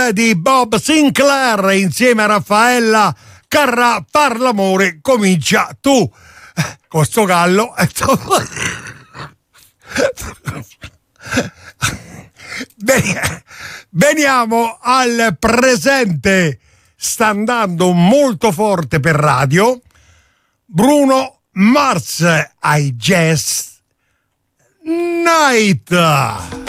di Bob Sinclair insieme a Raffaella Carrà. Far l'amore comincia tu. Con sto gallo. Veniamo al presente. Sta andando molto forte per radio Bruno Mars ai Jazz Night.